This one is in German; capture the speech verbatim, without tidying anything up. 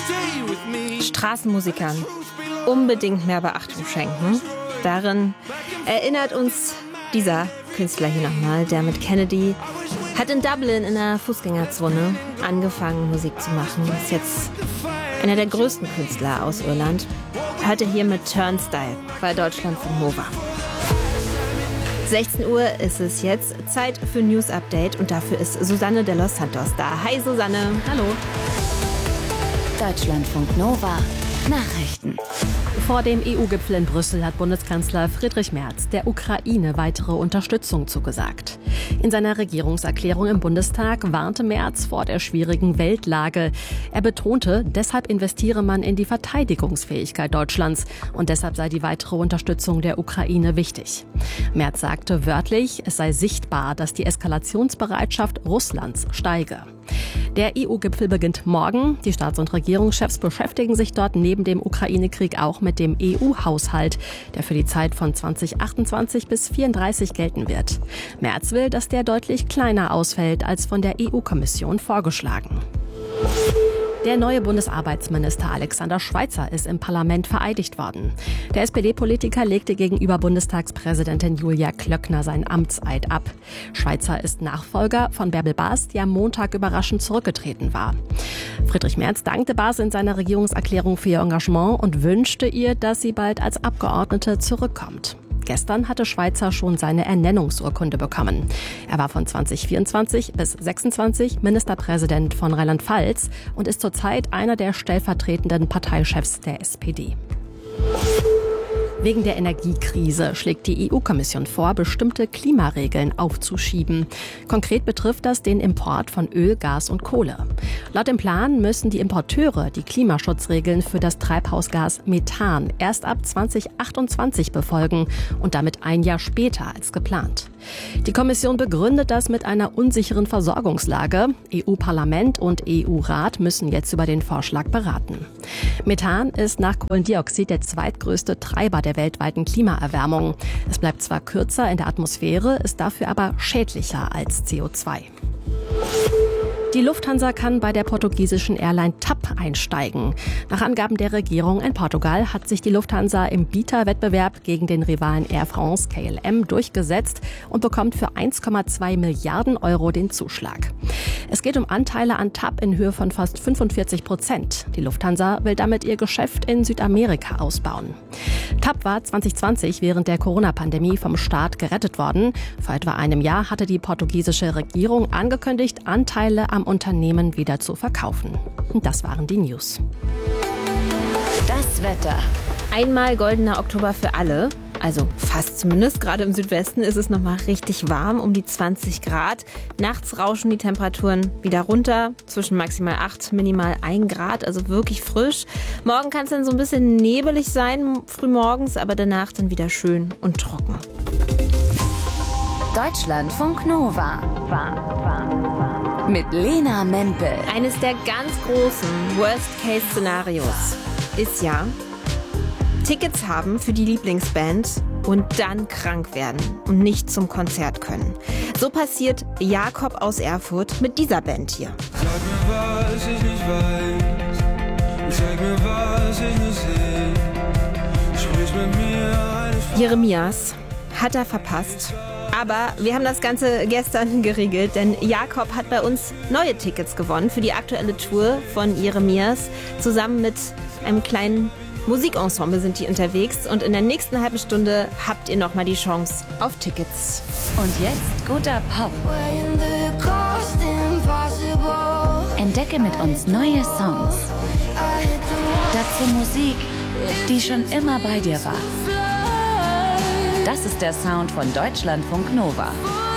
Straßenmusikern unbedingt mehr Beachtung schenken. Darin erinnert uns dieser Künstler hier nochmal, der mit Kennedy hat in Dublin in einer Fußgängerzone angefangen, Musik zu machen. Ist jetzt einer der größten Künstler aus Irland. Hört ihr hier mit Turnstile bei Deutschlandfunk Nova. sechzehn Uhr ist es jetzt. Zeit für News Update und dafür ist Susanne de los Santos da. Hi Susanne. Hallo. Deutschlandfunk Nova. Nachrichten. Vor dem E U-Gipfel in Brüssel hat Bundeskanzler Friedrich Merz der Ukraine weitere Unterstützung zugesagt. In seiner Regierungserklärung im Bundestag warnte Merz vor der schwierigen Weltlage. Er betonte, deshalb investiere man in die Verteidigungsfähigkeit Deutschlands und deshalb sei die weitere Unterstützung der Ukraine wichtig. Merz sagte wörtlich, es sei sichtbar, dass die Eskalationsbereitschaft Russlands steige. Der E U-Gipfel beginnt morgen. Die Staats- und Regierungschefs beschäftigen sich dort neben dem Ukraine-Krieg auch mit dem E U-Haushalt, der für die Zeit von zweitausendachtundzwanzig bis vierunddreißig gelten wird. Merz will, dass der deutlich kleiner ausfällt als von der E U-Kommission vorgeschlagen. Der neue Bundesarbeitsminister Alexander Schweitzer ist im Parlament vereidigt worden. Der S P D-Politiker legte gegenüber Bundestagspräsidentin Julia Klöckner seinen Amtseid ab. Schweitzer ist Nachfolger von Bärbel Baas, die am Montag überraschend zurückgetreten war. Friedrich Merz dankte Baas in seiner Regierungserklärung für ihr Engagement und wünschte ihr, dass sie bald als Abgeordnete zurückkommt. Gestern hatte Schweitzer schon seine Ernennungsurkunde bekommen. Er war von zweitausendvierundzwanzig bis sechsundzwanzig Ministerpräsident von Rheinland-Pfalz und ist zurzeit einer der stellvertretenden Parteichefs der S P D. Wegen der Energiekrise schlägt die E U-Kommission vor, bestimmte Klimaregeln aufzuschieben. Konkret betrifft das den Import von Öl, Gas und Kohle. Laut dem Plan müssen die Importeure die Klimaschutzregeln für das Treibhausgas Methan erst ab zweitausendachtundzwanzig befolgen und damit ein Jahr später als geplant. Die Kommission begründet das mit einer unsicheren Versorgungslage. E U-Parlament und E U-Rat müssen jetzt über den Vorschlag beraten. Methan ist nach Kohlendioxid der zweitgrößte Treiber der weltweiten Klimaerwärmung. Es bleibt zwar kürzer in der Atmosphäre, ist dafür aber schädlicher als C O zwei. Die Lufthansa kann bei der portugiesischen Airline T A P einsteigen. Nach Angaben der Regierung in Portugal hat sich die Lufthansa im Bieterwettbewerb gegen den Rivalen Air France K L M durchgesetzt und bekommt für eins Komma zwei Milliarden Euro den Zuschlag. Es geht um Anteile an T A P in Höhe von fast fünfundvierzig Prozent. Die Lufthansa will damit ihr Geschäft in Südamerika ausbauen. T A P war zwanzig zwanzig während der Corona-Pandemie vom Staat gerettet worden. Vor etwa einem Jahr hatte die portugiesische Regierung angekündigt, Anteile am Unternehmen wieder zu verkaufen. Und das waren die News. Das Wetter. Einmal goldener Oktober für alle. Also fast zumindest. Gerade im Südwesten ist es nochmal richtig warm, um die zwanzig Grad. Nachts rauschen die Temperaturen wieder runter, zwischen maximal acht, minimal ein Grad, also wirklich frisch. Morgen kann es dann so ein bisschen nebelig sein, frühmorgens, aber danach dann wieder schön und trocken. Deutschlandfunk Nova. Mit Lena Mempel. Eines der ganz großen Worst-Case-Szenarios ist ja, Tickets haben für die Lieblingsband und dann krank werden und nicht zum Konzert können. So passiert Jakob aus Erfurt mit dieser Band hier. Sag mir, was ich nicht weiß. Sag mir, was ich nicht sehe. Sprich mit mir. Jeremias hat er verpasst. Aber wir haben das Ganze gestern geregelt, denn Jakob hat bei uns neue Tickets gewonnen für die aktuelle Tour von Jeremias. Zusammen mit einem kleinen Musikensemble sind die unterwegs und in der nächsten halben Stunde habt ihr nochmal die Chance auf Tickets. Und jetzt guter Pop. Entdecke mit uns neue Songs. Dazu Musik, die schon immer bei dir war. Das ist der Sound von Deutschlandfunk Nova.